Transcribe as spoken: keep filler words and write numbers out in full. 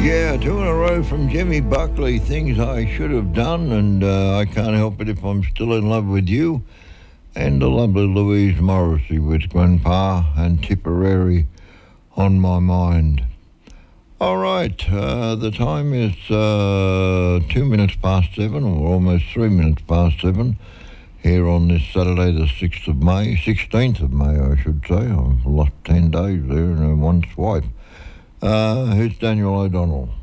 Yeah, two in a row from Jimmy Buckley, things I should have done, and uh, I can't help it if I'm still in love with you. And the lovely Louise Morrissey with Grandpa and Tipperary on my mind. All right, uh, the time is uh, two minutes past seven, or almost three minutes past seven, here on this Saturday, the sixth of May, sixteenth of May, I should say. I've lost ten days there in one swipe. Uh, who's Daniel O'Donnell?